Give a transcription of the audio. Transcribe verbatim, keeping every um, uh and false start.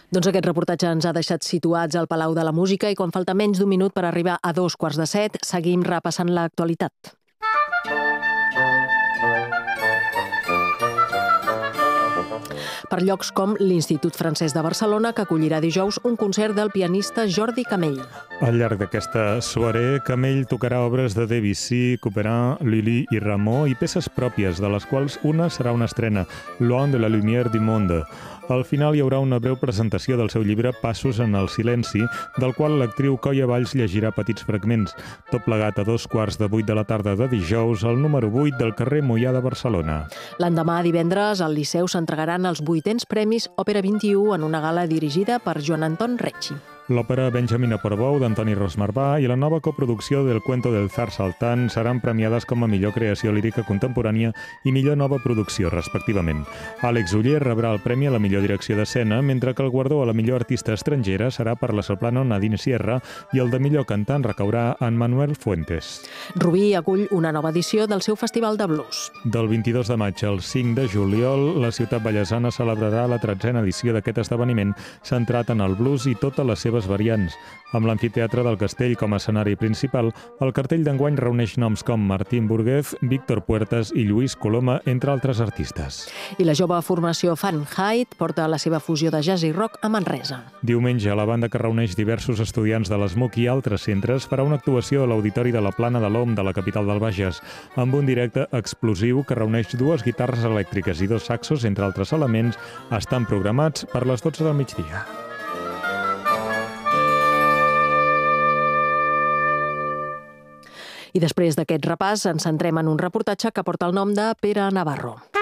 Doncs aquest reportatge ens ha deixat situats al Palau de la Música i quan falta menys d'un minut per arribar a dos quarts de set, seguim repassant l'actualitat. Per llocs com l'Institut Francès de Barcelona, que acollirà dijous un concert del pianista Jordi Camell. Al llarg d'aquesta soirée, Camell tocarà obres de Debussy, Couperin, Lully i Rameau i peces pròpies, de les quals una serà una estrena, Loin de la lumière du monde. Al final hi haurà una breu presentació del seu llibre Passos en el silenci, del qual l'actriu Coia Valls llegirà petits fragments. Tot plegat a dos quarts de vuit de la tarda de dijous, al número vuit del carrer Moià de Barcelona. L'endemà, divendres, al Liceu s'entregaran els vuitens Premis Òpera vint-i-u en una gala dirigida per Joan Anton Recci. L'òpera Benjamina Portbou d'Antoni Rosmarbà i la nova coproducció del Cuento del Zar Saltán seran premiades com a millor creació lírica contemporània i millor nova producció, respectivament. Àlex Oller rebrà el premi a la millor direcció d'escena, mentre que el guardó a la millor artista estrangera serà per la soprano Nadine Sierra i el de millor cantant recaurà en Manuel Fuentes. Rubí acull una nova edició del seu Festival de Blues. Del vint-i-dos de maig al cinc de juliol, la ciutat vallesana celebrarà la tretzena edició d'aquest esdeveniment centrat en el blues i totes les seves variants. Amb l'amfiteatre del Castell com a escenari principal, el cartell d'enguany reuneix noms com Martín Burguez, Víctor Puertas i Lluís Coloma, entre altres artistes. I la jove formació Fahrenheit porta la seva fusió de jazz i rock a Manresa. Diumenge, la banda que reuneix diversos estudiants de l'ESMUC i altres centres farà una actuació a l'Auditori de la Plana de l'Om de la capital del Bages, amb un directe explosiu que reuneix dues guitarres elèctriques i dos saxos, entre altres elements, estan programats per les dotze del migdia. I després d'aquest repàs ens centrem en un reportatge que porta el nom de Pere Navarro.